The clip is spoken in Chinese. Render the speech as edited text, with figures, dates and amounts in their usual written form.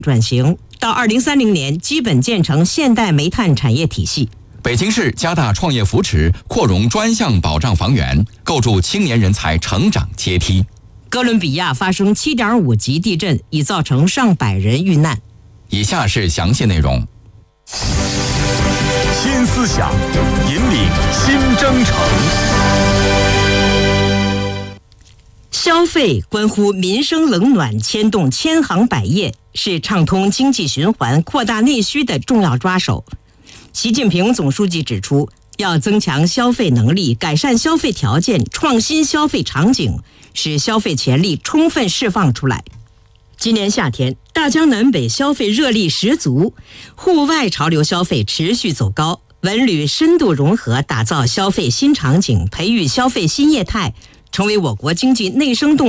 转型，到2030年基本建成现代煤炭产业体系。 北京市加大创业扶持，扩容专项保障房源，构筑青年人才成长阶梯。 哥伦比亚发生7.5级地震，已造成上百人遇难。 以下是详细内容。 新思想引领新征程。 消费关乎民生冷暖，牵动千行百业，是畅通经济循环、扩大内需的重要抓手。习近平总书记指出，要增强消费能力，改善消费条件，创新消费场景，使消费潜力充分释放出来。今年夏天，大江南北消费热力十足，户外潮流消费持续走高，文旅深度融合，打造消费新场景，培育消费新业态，成为我国经济内生动